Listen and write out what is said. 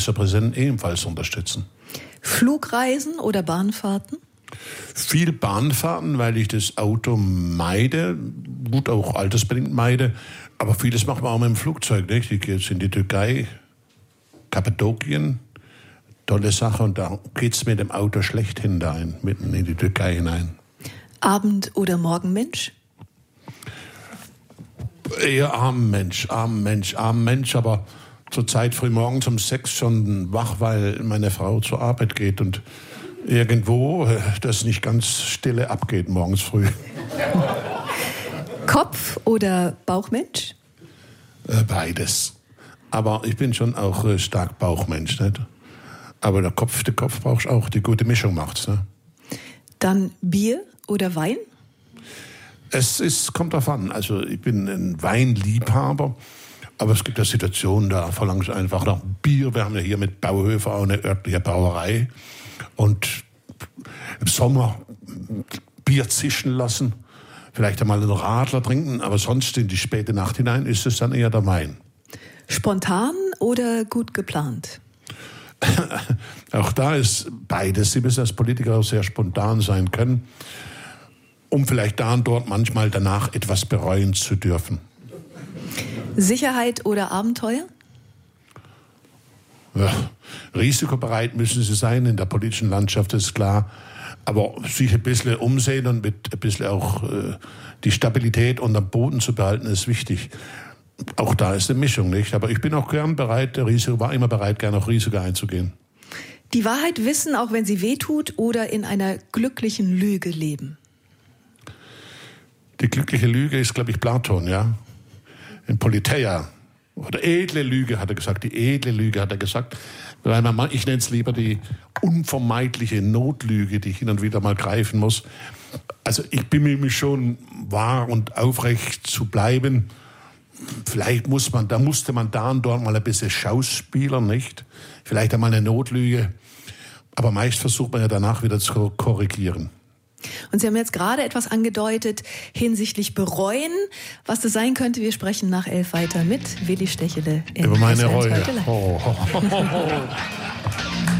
Ministerpräsidenten ebenfalls unterstützen. Flugreisen oder Bahnfahrten? Viel Bahnfahrten, weil ich das Auto meide, gut auch altersbedingt meide, aber vieles macht man auch mit dem Flugzeug, nicht? Ich gehe jetzt in die Türkei, Kappadokien, tolle Sache, und da geht's mit dem Auto schlechthin dahin, mitten in die Türkei hinein. Abend- oder Morgenmensch? Eher Abendmensch, aber zur Zeit frühmorgens um 6 schon wach, weil meine Frau zur Arbeit geht und irgendwo das nicht ganz stille abgeht morgens früh. Kopf- oder Bauchmensch? Beides. Aber ich bin schon auch stark Bauchmensch, nicht? Aber der Kopf brauchst auch, die gute Mischung macht's, ne? Dann Bier oder Wein? Kommt drauf an. Also ich bin ein Weinliebhaber, aber es gibt ja Situationen, da verlange ich einfach nach Bier. Wir haben ja hier mit Bauhöfer auch eine örtliche Brauerei. Und im Sommer Bier zischen lassen, vielleicht einmal einen Radler trinken, aber sonst in die späte Nacht hinein ist es dann eher der Wein. Spontan oder gut geplant? Auch da ist beides. Sie müssen als Politiker auch sehr spontan sein können, um vielleicht da und dort manchmal danach etwas bereuen zu dürfen. Sicherheit oder Abenteuer? Ja, risikobereit müssen sie sein in der politischen Landschaft, ist klar. Aber sich ein bisschen umsehen und mit ein bisschen auch die Stabilität unterm Boden zu behalten, ist wichtig. Auch da ist eine Mischung, nicht? Aber ich bin auch gern bereit, war immer bereit, gern auch Risiko einzugehen. Die Wahrheit wissen, auch wenn sie wehtut, oder in einer glücklichen Lüge leben? Die glückliche Lüge ist, glaube ich, Platon, ja. In Politeia. Oder edle Lüge, hat er gesagt. Die edle Lüge, hat er gesagt. Weil ich nenne es lieber die unvermeidliche Notlüge, die ich hin und wieder mal greifen muss. Also ich bemühe mich schon, wahr und aufrecht zu bleiben. Vielleicht musste man da und dort mal ein bisschen schauspielern, nicht? Vielleicht einmal eine Notlüge. Aber meist versucht man ja danach wieder zu korrigieren. Und Sie haben jetzt gerade etwas angedeutet hinsichtlich bereuen, was das sein könnte. Wir sprechen nach 11 weiter mit Willi Stechele in über meine SWR Reue. heute live.